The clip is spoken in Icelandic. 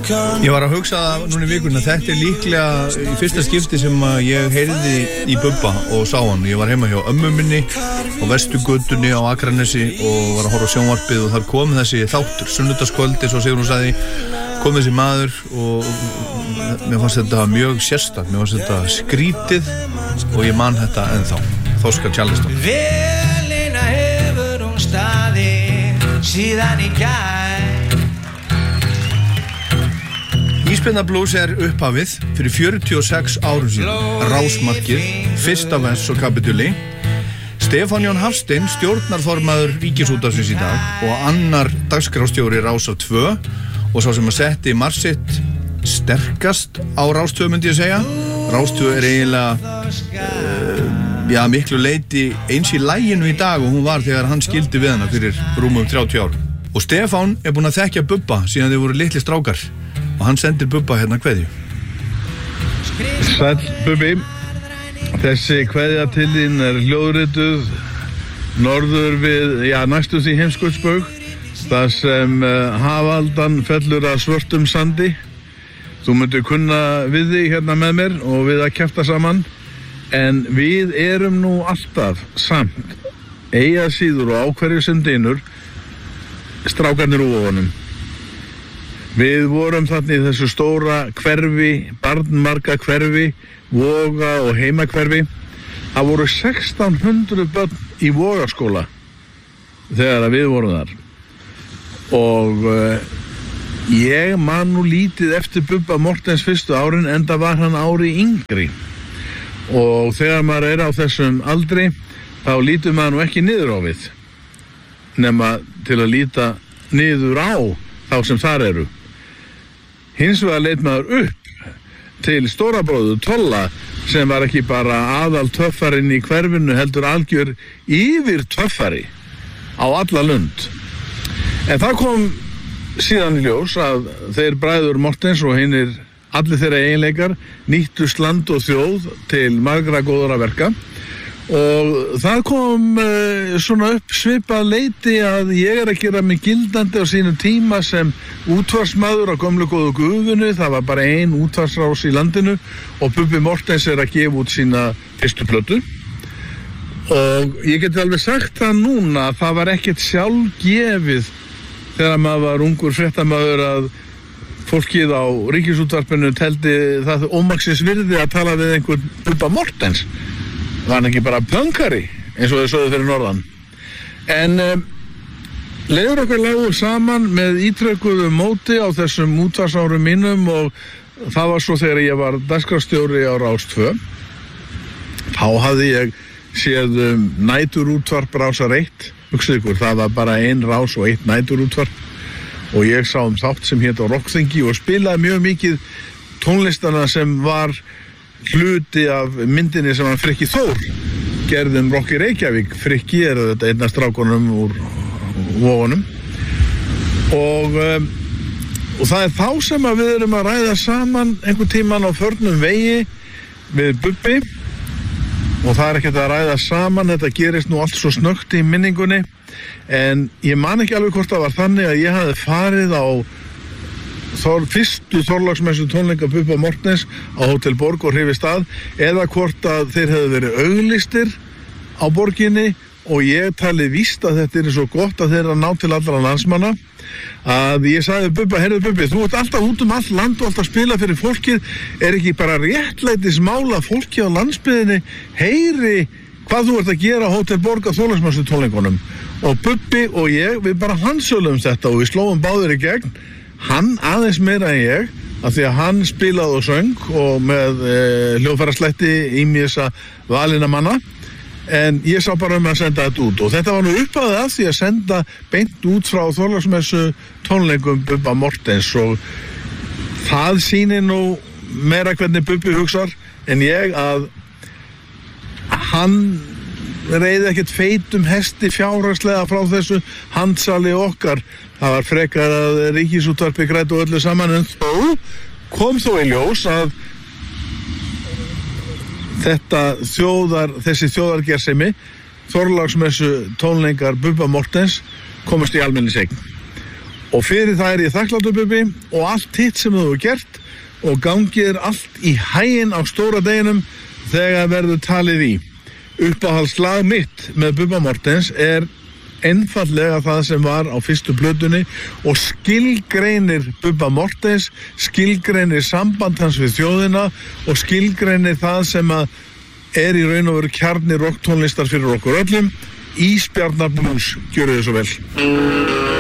Ég var að hugsa núna í vikunni að þetta líklega í fyrsta skipti sem ég heyrði í Bubba og sá hann. Ég var heima hjá ömmu minni á Vestugötunni á Akranesi og var að horfa á sjónvarpið og þar kom þessi þáttur sunnudagskvöldi, svo Sigrún sagði, kom þessi maður og mér fannst þetta mjög sérstakt, mér fannst þetta skrítið og ég man þetta ennþá. Óskar Charleston. Velina hefur hún staðið síðan í gær. Ísbjarnar Blues upphafið fyrir 46 árum síðan. Rásmarkið, fyrsta vers og kapituli. Stefán Jón Hafstein, stjórnarformaður Ríkisútvarpsins í dag og annar dagskrárstjóri Rásar 2 og sá sem að setti marsitt sterkast á Rás 2 myndi ég segja. Rás 2 eiginlega miklu leyti eins í laginu í dag og hún var þegar hann skildi við hana fyrir rúmum 30 ár. Og Stefán búinn að þekkja Bubba síðan þeir voru litli strákar og hann sendir Bubba hérna kveðju. Sæll Bubbi, þessi kveðja til þín hljóðrituð norður við, næstu því Heimskautsbaug, þar sem hafaldan fellur að svörtum sandi. Þú myndir kunna við þig hérna með mér og við að kjafta saman. En við erum nú alltaf samt eiga síður og ákverju sem dynur strákarnir úr honum. Við vorum þarna í þessu stóra hverfi, barnmarga hverfi, Voga og heimakverfi. Það voru 1600 börn í Vogaskóla þegar við vorum þar. Og ég man nú lítið eftir Bubba Mortens fyrstu árin enda var hann ári yngri. Og þegar maður á þessum aldri þá lítur maður nú ekki niður á við nema til að líta niður á þá sem þar eru. Hins vegar leit maður upp til stórabróður Tolla sem var ekki bara aðal töffarinn í hverfinu heldur algjör yfir töffari á alla lund. En það kom síðan í ljós að þeir bræður Mortens og hinir allir þeirra eiginleikar nýttust land og þjóð til margra góðra verka og það kom svona upp svipað leyti að ég að gera mig gildandi á sínum tíma sem útvarpsmaður á gömlu góðu Gufunni. Það var bara ein útvarpsrás í landinu og Bubbi Mortens að gefa út sína fyrstu plötu og ég geti alveg sagt það núna að það var ekkert sjálfgefið þegar maður var ungur fréttamaður að fólkið á Ríkisútvarpinu teldi það ómaksins virði að tala við einhvern Bubba Mortens. Var hann ekki bara pönkari eins og þau sögðu fyrir norðan. En leiður okkar lágu saman með ítrekuðu móti á þessum útvarpsárum mínum og það var svo þegar ég var dagskrárstjóri á Rás 2. Þá hafði ég séð næturútvarp Rásar 1. Hugsið ykkur, það var bara ein rás og eitt næturútvarp. Og ég sá þátt sem hét á Rokkþingi og spilaði mjög mikið tónlistana sem var hluti af myndinni sem hann Frikki Þór gerði Rock í Reykjavík. Frikki þetta einn af strákunum úr Vogunum og það þá sem að við erum að ræða saman einhvern tímann á förnum vegi við Bubbi og það ekkert að ræða saman, þetta gerist nú allt svo snöggt í minningunni. En ég man ekki alveg hvort það var þannig að ég hafði farið á fyrstu Þorláksmessu tónleika Bubba Mortens á Hótel Borg og Hrifistað eða hvort að þeir hefðu verið auglýstir á borginni og ég talið víst að þetta svo gott að þeir ná til allra landsmanna að ég sagði Bubba, heyrðu Bubbi, þú ert alltaf út all land og alltaf spila fyrir fólkið, ekki bara réttlætismála fólki á landsbyggðinni heyri hvað þú ert að gera á Hótel Borg á Þorláksmessu tónleikunum. Og Bubbi og ég, við bara hansölum þetta og við slóum báðir í gegn. Hann aðeins meira en ég, af því að hann spilaði og söng og með hljóðfæraslætti ýmissa valina manna. En ég sá bara að senda þetta út og þetta var nú upphafið að því að senda beint út frá Þorláksmessu tónleikum Bubba Mortens og það sýnir nú meira hvernig Bubbi hugsar en ég að hann reiði ekkert feitum hesti fjárhagslega frá þessu handsali okkar. Það var frekar að Ríkisútvarpi græddu öllu saman en þó kom þó í ljós að þessi þjóðargersemi Þorláksmessu tónleikar Bubba Mortens komast í almenningseign Og fyrir það ég þakklátur, Bubbi, og allt hitt sem þú hefur gert og gangið allt í haginn á stóra deginum þegar verður talið í. Uppáhaldslag mitt með Bubba Mortens einfallega það sem var á fyrstu plötunni og skilgreinir Bubba Mortens, skilgreinir samband hans við þjóðina og skilgreinir það sem í raun og veru kjarni rocktónlistar fyrir okkur öllum. Ísbjarnar Blues, gjörðu þið svo vel.